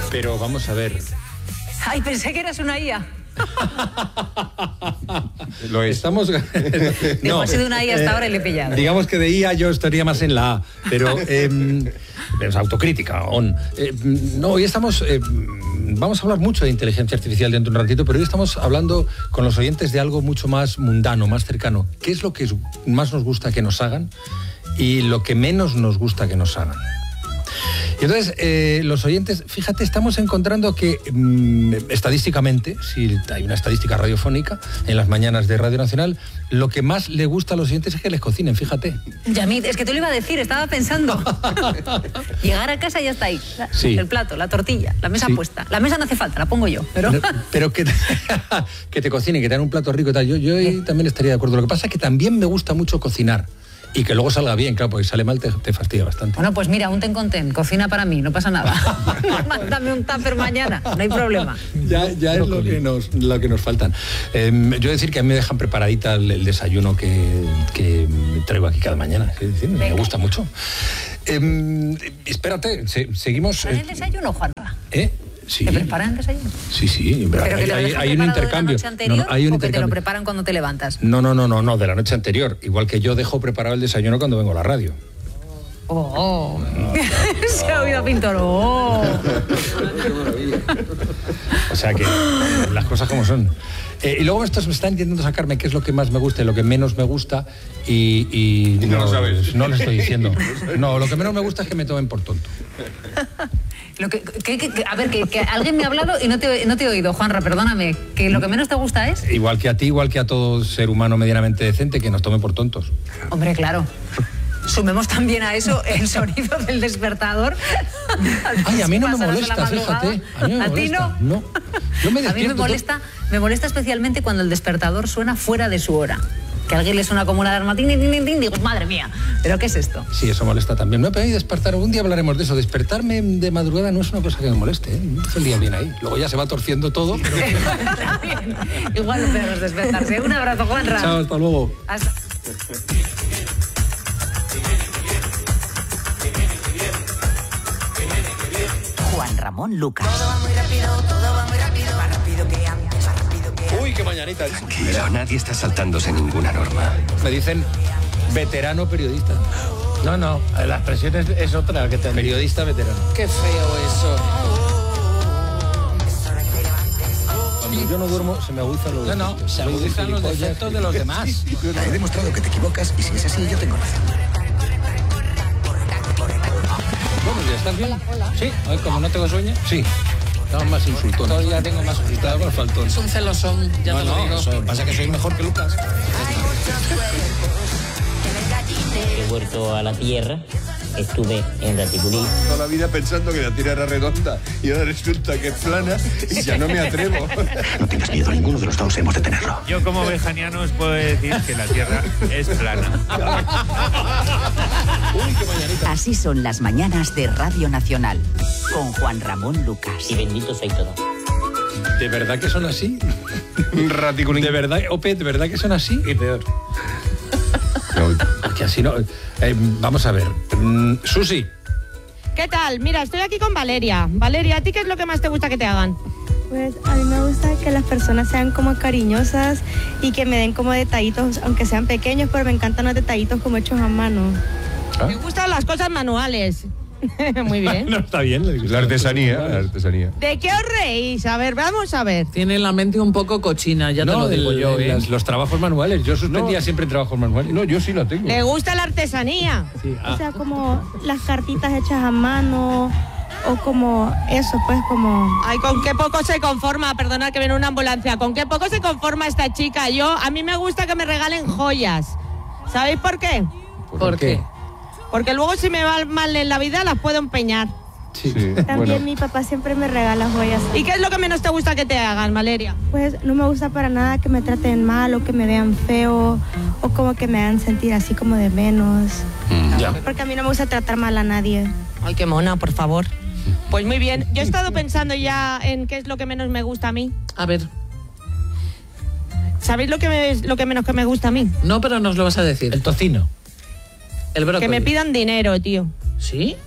Pero vamos a ver. Ay, pensé que eras una IA. Lo estamos. No, ha sido una IA hasta ahora y le he pillado. Digamos que de IA yo estaría más en la A, pero es autocrítica. No, hoy estamos. Vamos a hablar mucho de inteligencia artificial dentro de un ratito, pero hoy estamos hablando con los oyentes de algo mucho más mundano, más cercano. ¿Qué es lo que más nos gusta que nos hagan y lo que menos nos gusta que nos hagan? Y entonces, los oyentes, fíjate, estamos encontrando que estadísticamente, si hay una estadística radiofónica en las mañanas de Radio Nacional, lo que más le gusta a los oyentes es que les cocinen, fíjate. Yamit, es que te lo iba a decir, estaba pensando. Llegar a casa y ya está ahí. Sí. El plato, la tortilla, la mesa puesta. La mesa no hace falta, la pongo yo. Pero que te cocinen, que te den un plato rico y tal. Yo ahí también estaría de acuerdo. Lo que pasa es que también me gusta mucho cocinar. Y que luego salga bien, claro, porque si sale mal te fastidia bastante. Bueno, pues mira, un ten con ten, cocina para mí, no pasa nada. Mándame un tupper mañana, no hay problema. Ya es lo que nos faltan. Yo decir que a mí me dejan preparadita el desayuno que traigo aquí cada mañana. Es decir, me gusta mucho. Espérate, seguimos. ¿Para el desayuno, Juanra? Sí. ¿Te preparan el desayuno? Sí, pero hay un intercambio. ¿De la noche anterior, hay un o que te intercambio. lo preparan cuando te levantas? No, de la noche anterior. Igual que yo dejo preparado el desayuno cuando vengo a la radio. Se ha oído a Pintor. O sea que las cosas como son. Y luego estos me están intentando sacarme qué es lo que más me gusta y lo que menos me gusta y no lo sabes. No lo estoy diciendo. No, lo que menos me gusta es que me tomen por tonto. A ver, que alguien me ha hablado y no te he oído, Juanra, perdóname. ¿Que lo que menos te gusta es? Igual que a ti, igual que a todo ser humano medianamente decente, que nos tomen por tontos. Hombre, claro. Sumemos también a eso el sonido del despertador. Ay, a mí no me molesta, fíjate. A mí me molesta. ¿A ti no? No. Yo me despierto. A mí me molesta especialmente cuando el despertador suena fuera de su hora. Que a alguien le suena como una alarma, tin, tin, tin, tin, digo, madre mía, ¿pero qué es esto? Sí, eso molesta también. No he podido despertar, un día hablaremos de eso. Despertarme de madrugada no es una cosa que me moleste, ¿eh? Empiezo el día bien ahí. Luego ya se va torciendo todo, pero... Igual lo peor es despertarse. Un abrazo, Juanra. Chao, hasta luego. Hasta... Juan Ramón Lucas. Todo va muy rápido, más rápido que antes, más rápido que antes. Uy, qué mañanita. Tranquilo, nadie está saltándose ninguna norma. Me dicen veterano periodista. No, la expresión es otra que te... Periodista veterano. Qué feo eso. Cuando yo no duermo se me aguzan los defectos. No, se aguzan los defectos de los demás. He demostrado que te equivocas y si es así yo tengo razón. Buenos días, ¿estás bien? Hola. Sí, hoy como no tengo sueño. Sí. Estamos más insultones. Todavía tengo más Estaba con faltón. Es un celosón, ya te lo digo. Eso pasa que soy mejor que Lucas. He vuelto a la Tierra, estuve en Raticulí. Toda la vida pensando que la Tierra era redonda y ahora resulta que es plana y ya no me atrevo. No tengas miedo, ninguno de los dos hemos de tenerlo. Yo como vejaniano os puedo decir que la Tierra es plana. Uy, qué mañanita. Así son las mañanas de Radio Nacional, con Juan Ramón Lucas. Y bendito soy todo. ¿De verdad que son así? Raticulín. ¿De verdad, Ope, de verdad que son así? Y peor. Porque así no... vamos a ver. Susi. ¿Qué tal? Mira, estoy aquí con Valeria. Valeria, ¿a ti qué es lo que más te gusta que te hagan? Pues a mí me gusta que las personas sean como cariñosas y que me den como detallitos, aunque sean pequeños, pero me encantan los detallitos como hechos a mano. Me gustan las cosas manuales. Muy bien. No, está bien. La artesanía. ¿De qué os reís? A ver, vamos a ver. Tiene la mente un poco cochina, ya te lo digo yo. Los trabajos manuales. Yo suspendía siempre trabajos manuales. No, yo sí lo tengo. ¿Le gusta la artesanía? Sí. O sea, como las cartitas hechas a mano o como eso, pues como... Ay, ¿con qué poco se conforma? Perdona que viene una ambulancia. ¿Con qué poco se conforma esta chica? A mí me gusta que me regalen joyas. ¿Sabéis por qué? ¿Por qué? Porque luego si me va mal en la vida las puedo empeñar. Sí. También mi papá siempre me regala joyas. ¿Y qué es lo que menos te gusta que te hagan, Valeria? Pues no me gusta para nada que me traten mal o que me vean feo o como que me hagan sentir así como de menos. Ya. Porque a mí no me gusta tratar mal a nadie. Ay, qué mona, por favor. Pues muy bien. Yo he estado pensando ya en qué es lo que menos me gusta a mí. A ver. ¿Sabéis lo que menos que me gusta a mí? No, pero nos lo vas a decir. El tocino. El brócoli. Que me pidan dinero, tío. ¿Sí?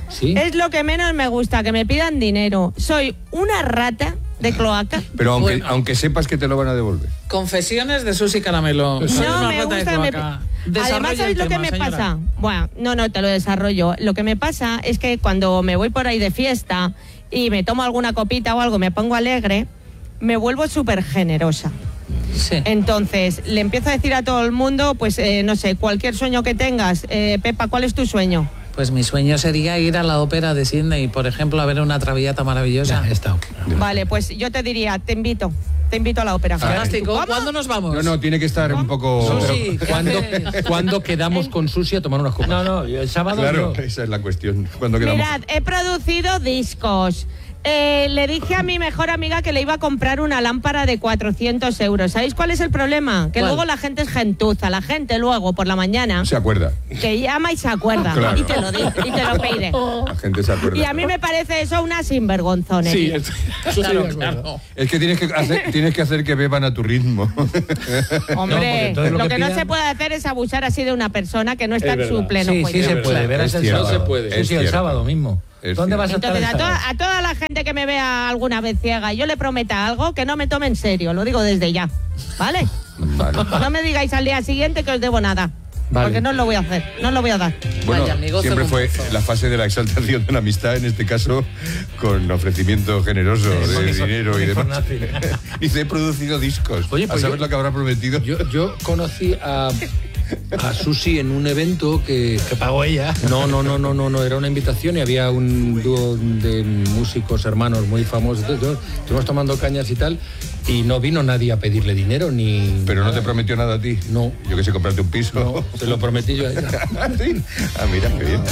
¿Sí? Es lo que menos me gusta, que me pidan dinero. Soy una rata de cloaca. Pero aunque sepas que te lo van a devolver. Confesiones de Susi Caramelo. No, me gusta. Además, ¿sabéis lo que me pasa? Bueno, no, te lo desarrollo. Lo que me pasa es que cuando me voy por ahí de fiesta y me tomo alguna copita o algo, me pongo alegre, me vuelvo súper generosa. Sí. Entonces, le empiezo a decir a todo el mundo, pues, no sé, cualquier sueño que tengas. Pepa, ¿cuál es tu sueño? Pues mi sueño sería ir a la ópera de Sydney, por ejemplo, a ver una Traviata maravillosa. Ya, he estado. Vale, pues yo te diría, te invito a la ópera. Fantástico. ¿Cuándo nos vamos? No, tiene que estar un poco... Susi, ¿Cuándo quedamos con Susi a tomar unas copas? No, el sábado. Claro, esa es la cuestión. ¿Cuándo quedamos? Mirad, he producido discos. Le dije a mi mejor amiga que le iba a comprar una lámpara de 400 euros. ¿Sabéis cuál es el problema? Que luego la gente es gentuza. La gente luego, por la mañana... Se acuerda. Que llama y se acuerda. Claro. Y te lo dice, y te lo pide. La gente se acuerda. Y a mí me parece eso una sinvergonzonería. Sí, Claro. Es que tienes que hacer que beban a tu ritmo. Hombre, entonces lo lo que que no pidan- se puede hacer es abusar así de una persona que no está en Es su verdad. pleno Sí, juicio. se puede. Verás el cierto. sábado. Se puede. Es Sí, el cierto. sábado mismo. Es ¿Dónde cierto. vas a estar Entonces, el sábado? a toda la gente que me vea alguna vez ciega y yo le prometa algo, que no me tome en serio, lo digo desde ya, ¿vale? Vale. No me digáis al día siguiente que os debo nada, Vale. porque no os lo voy a hacer, no os lo voy a dar. Bueno, Vaya, amigo, siempre te fue confundo. la fase de la exaltación de la amistad, en este caso, con ofrecimiento generoso de dinero y demás. Dice, he producido discos. Oye, pues a saber yo- lo que habrá prometido. Yo conocí a Susi en un evento que pagó ella. No, era una invitación y había un dúo de músicos hermanos muy famosos. Entonces, estuvimos tomando cañas y tal, y no vino nadie a pedirle dinero ni. Pero no te prometió nada a ti. No. Yo que sé, comprarte un piso. No, se lo prometí yo a ella. Sí. Ah, mira, qué bien.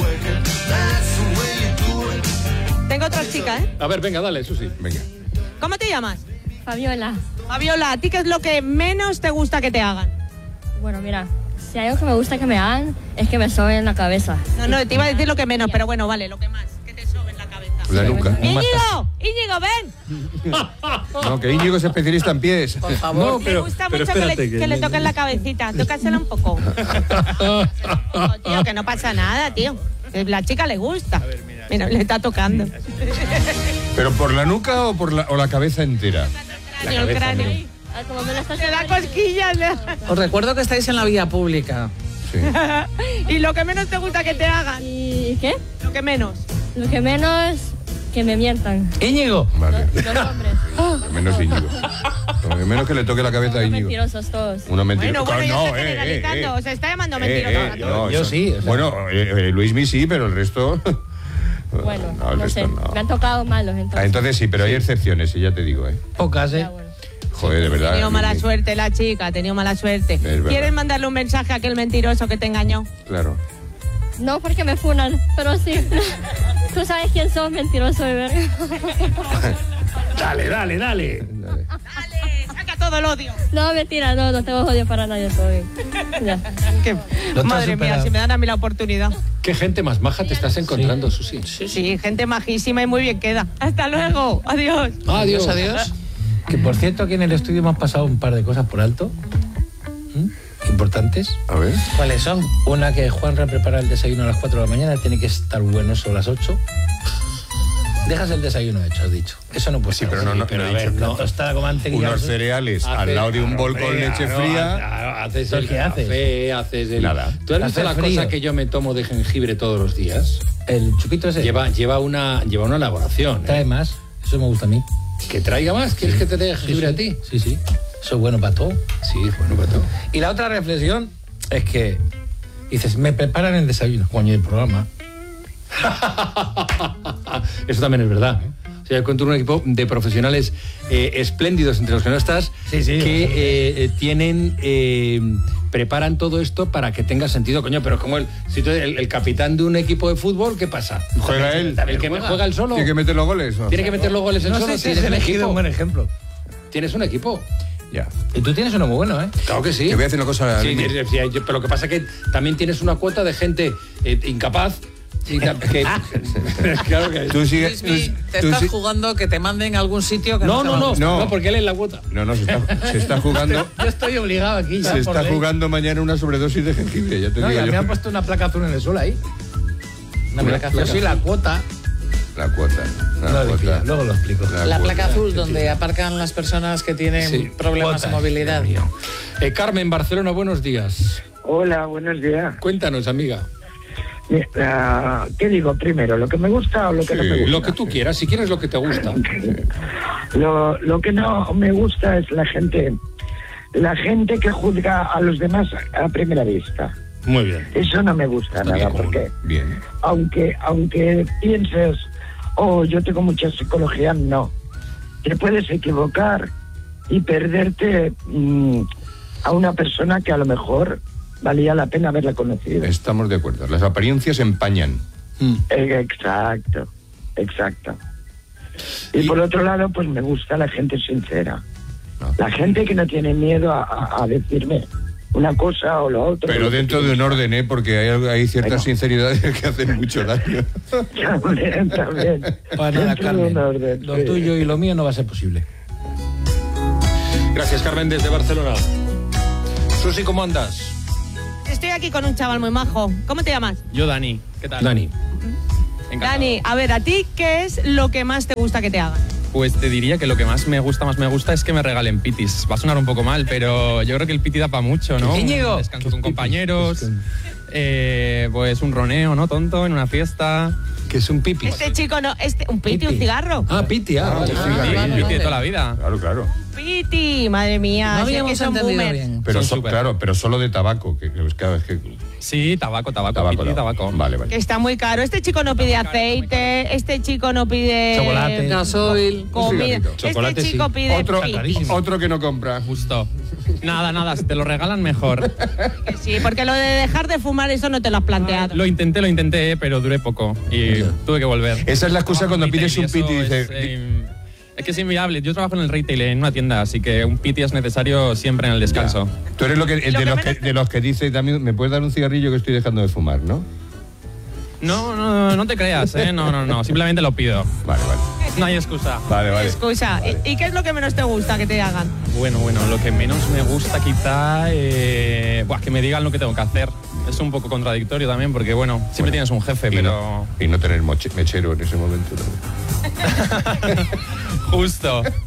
Tengo otra chica, ¿eh? A ver, venga, dale, Susi. Venga. ¿Cómo te llamas? Fabiola. Fabiola, ¿a ti qué es lo que menos te gusta que te hagan? Bueno, mira, si hay algo que me gusta que me hagan es que me soben la cabeza. No, te iba a decir lo que menos, pero bueno, vale, lo que más, que te sobe en la cabeza. La nuca. Íñigo, ven. No, que Íñigo es especialista en pies. Por favor. Me gusta mucho que le toquen la cabecita. Tócasela un poco. Tío, que no pasa nada, tío. Que la chica le gusta. Mira, le está tocando. ¿Pero por la nuca o la cabeza entera? El cráneo. Ah, como me lo estás Le da cosquillas. Os recuerdo que estáis en la vía pública. Sí. Y lo que menos te gusta que te hagan. ¿Y qué? Lo que menos. Lo que menos que me mientan. Íñigo. Vale. Los hombres. Menos Íñigo. Lo menos que le toque la cabeza a Íñigo. Mentirosos todos. Una mentira. Bueno, yo No, estoy generalizando. Se está llamando mentiroso. no, Yo eso- sí, o sea. Bueno, Luismi sí, pero el resto... Bueno, No, el no resto sé. no. Me han tocado malos Ah, entonces. entonces sí, pero hay excepciones, y ya te digo, ¿eh? Pocas, Ya, bueno. Joder, de Ha verdad. tenido mala Luismi. suerte la chica, ha tenido mala suerte. verdad. ¿Quieres mandarle un mensaje a aquel mentiroso que te engañó? Claro. No porque me funan, pero sí. Tú sabes quién sos, mentiroso de verga. Dale. Dale, saca todo el odio. No, mentira, no tengo odio para nadie, todo bien. Ya. Madre mía, si me dan a mí la oportunidad. Qué gente más maja te estás encontrando, Susi. Sí, gente majísima y muy bien queda. Hasta luego, adiós. Adiós. Adiós. Que por cierto, aquí en el estudio hemos pasado un par de cosas por alto. Importantes. A ver. ¿Cuáles son? Una, que Juanra prepara el desayuno a las 4 de la mañana, tiene que estar bueno eso a las 8. Dejas el desayuno hecho, has dicho. Eso no puede Sí, ser. pero no, pero no a he ver, dicho no, tanto. tostada con mantequilla. Unos cereales al lado de un bol con leche fría. Claro, haces el ¿Qué haces? café, haces el... Nada. ¿Tú has visto Café la frío. cosa que yo me tomo de jengibre todos los días? El chupito ese. Lleva una elaboración. Trae más. Eso me gusta a mí. Que traiga más. ¿Quieres que te dé jengibre a ti? Sí, sí. Eso es bueno para todo. Sí, bueno, para todo. Y la otra reflexión es que dices, me preparan el desayuno, coño, el programa. Eso también es verdad. O sea, yo encuentro un equipo de profesionales espléndidos entre los que no estás, Sí, sí, que preparan todo esto para que tenga sentido, coño, pero como el capitán de un equipo de fútbol, ¿qué pasa? ¿Juega él? El que juega el solo. ¿Tiene que meter los goles? ¿No? Tiene que meter los goles el No solo. sé si Tienes has un elegido equipo. un buen ejemplo. Tienes un equipo. Ya. Y tú tienes uno muy bueno, ¿eh? Claro que sí. Te voy a decir una cosa. Sí, Limi. pero lo que pasa es que también tienes una cuota de gente incapaz. Claro que Tú sigues. Luismi, te estás jugando que te manden a algún sitio que no, No. porque él es la cuota. No, se está jugando. Yo estoy obligado aquí ya. Se por está ley. jugando mañana una sobredosis de jengibre, ya te No, digo ya yo. me han puesto una placa azul en el suelo ahí. Yo soy la cuota. La cuota. Luego lo explico. La placa azul donde aparcan las personas que tienen problemas de movilidad. Carmen, Barcelona, buenos días. Hola, buenos días. Cuéntanos, amiga. ¿Qué digo primero? ¿Lo que me gusta o lo que no me gusta? Lo que tú quieras, si quieres lo que te gusta. Lo que no me gusta es la gente que juzga a los demás a primera vista. Muy bien. Eso no me gusta nada, porque bien. Aunque pienses, yo tengo mucha psicología, no. Te puedes equivocar y perderte a una persona que a lo mejor valía la pena haberla conocido. Estamos de acuerdo. Las apariencias empañan. Exacto. Y por otro lado, pues me gusta la gente sincera. La gente que no tiene miedo a decirme una cosa o lo otro. Pero dentro de un orden, porque hay ciertas sinceridades que hacen mucho daño. También. Para nada, Carmen. Lo tuyo y lo mío no va a ser posible. Gracias, Carmen, desde Barcelona. Susi, ¿cómo andas? Estoy aquí con un chaval muy majo. ¿Cómo te llamas? Yo, Dani. ¿Qué tal? Dani. Encantado. Dani, a ver, ¿a ti qué es lo que más te gusta que te hagan? Pues te diría que lo que más me gusta es que me regalen pitis. Va a sonar un poco mal, pero yo creo que el piti da para mucho, ¿no? Íñigo. Descanso con compañeros, pues un roneo, ¿no? Tonto, en una fiesta. ¿Qué es un pipi? Este chico no, un piti, un cigarro. Piti, vale. Piti de toda la vida. Claro. Piti, madre mía. No habíamos que son entendido boomers. bien. Pero solo de tabaco. Sí, tabaco, piti, tabaco. Vale. Que está muy caro. Este chico no pide aceite, este chico no pide chocolate, gasoil, comida. Chocolate, este chico pide otro que no compra. Justo. Nada, si te lo regalan mejor. Que sí, porque lo de dejar de fumar, eso no te lo has planteado. Lo intenté, pero duré poco y tuve que volver. Esa es la excusa cuando pides un piti y dices... Es que es inviable. Yo trabajo en el retail, en una tienda, así que un piti es necesario siempre en el descanso. Ya. Tú eres de los que dice también, ¿me puedes dar un cigarrillo que estoy dejando de fumar, no? No te creas, ¿eh? No, simplemente lo pido. Vale. No hay excusa. Vale. Excusa. Vale. ¿Y qué es lo que menos te gusta que te hagan? Bueno, lo que menos me gusta quizá... que me digan lo que tengo que hacer. Es un poco contradictorio también, porque siempre tienes un jefe, pero... Y no tener mechero en ese momento. Justo. O sea,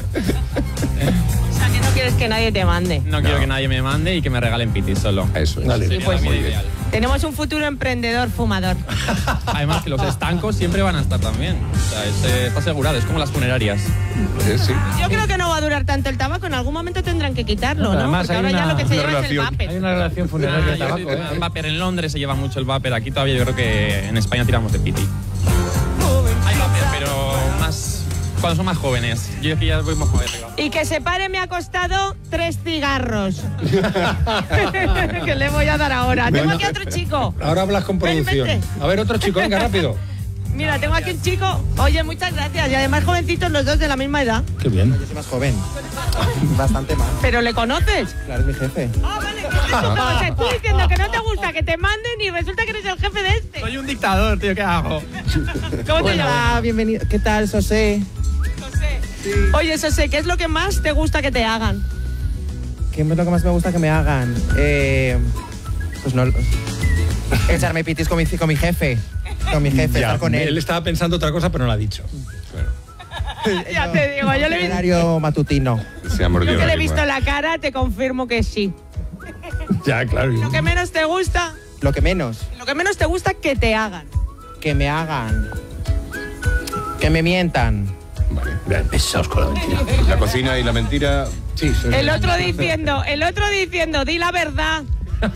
que no quieres que nadie te mande. No quiero que nadie me mande y que me regalen pitis solo. Eso es. Dale. Sí, pues, muy ideal. Tenemos un futuro emprendedor fumador. Además que los estancos siempre van a estar también. O sea, está asegurado, es como las funerarias. Sí. Yo creo que no va a durar tanto el tabaco, en algún momento tendrán que quitarlo, ¿no? Además, porque ahora ya lo que se lleva es el vapor. Hay una relación funeraria de tabaco. El vapor en Londres se lleva mucho el vapor. Aquí todavía yo creo que en España tiramos de piti. Hay vapor, pero más cuando son más jóvenes. Yo aquí ya voy más joven arriba. Y que se pare me ha costado 3 cigarros. Que le voy a dar ahora. Tengo aquí otro chico. Ahora hablas con producción. Vente. A ver, otro chico, venga, rápido. Mira, tengo aquí un chico. Oye, muchas gracias. Y además jovencitos los dos de la misma edad. Qué bien. Yo soy más joven. Bastante más. ¿Pero le conoces? Claro, es mi jefe. Ah, vale. O sea, tú diciendo que no te gusta que te manden y resulta que eres el jefe de este. Soy un dictador, tío, ¿qué hago? ¿Cómo te llamas? Bienvenido. ¿Qué tal, José? Sí. Oye, José, ¿qué es lo que más te gusta que te hagan? ¿Qué es lo que más me gusta que me hagan? Pues no... Echarme pitis con mi jefe. Con mi jefe, estar con él. Él estaba pensando otra cosa, pero no lo ha dicho. Ya te digo, yo le he horario matutino. Yo que le he visto la cara, te confirmo que sí. Ya, claro. ¿Lo que menos te gusta? Lo que menos. Lo que menos te gusta que te hagan. Que me hagan. Que me mientan. Vale, pesados con la mentira. La cocina y la mentira. Sí, el otro diciendo, di la verdad.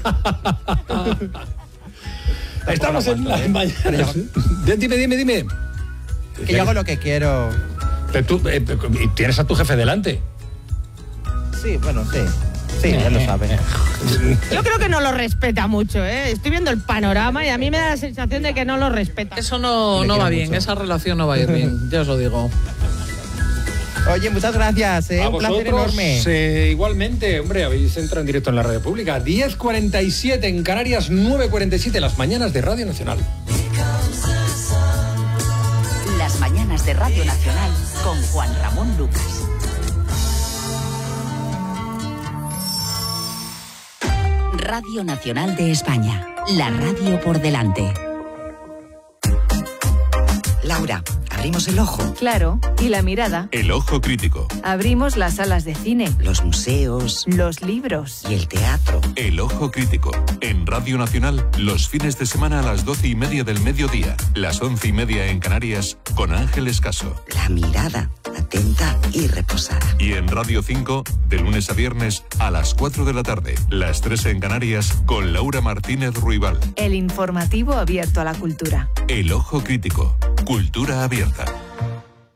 Estamos en las mañanas. Dime. Que yo hago lo que quiero. Pero tú tienes a tu jefe delante. Sí, bueno, sí. Sí, él lo sabe. Yo creo que no lo respeta mucho, ¿eh? Estoy viendo el panorama y a mí me da la sensación de que no lo respeta. Eso no va bien, esa relación no va a ir bien, ya os lo digo. Oye, muchas gracias, A un placer enorme. Igualmente, hombre, habéis entrado en directo en la radio pública. 10:47 en Canarias, 9:47 las mañanas de Radio Nacional. Las mañanas de Radio Nacional con Juan Ramón Lucas. Radio Nacional de España, la radio por delante. Laura, abrimos el ojo. Claro, y la mirada. El ojo crítico. Abrimos las salas de cine. Los museos. Los libros. Y el teatro. El ojo crítico. En Radio Nacional, los fines de semana a las 12:30 del mediodía. Las 11:30 en Canarias, con Ángeles Caso. La mirada, atenta y reposada. Y en Radio 5, de lunes a viernes a las 4 de la tarde. Las 3 en Canarias, con Laura Martínez Ruibal. El informativo abierto a la cultura. El ojo crítico. Cultura abierta.